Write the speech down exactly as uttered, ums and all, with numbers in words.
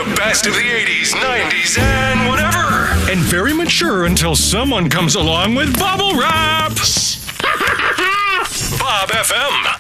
The best of the eighties, nineties, and whatever. And very mature until someone comes along with bubble wrap. Bob F M.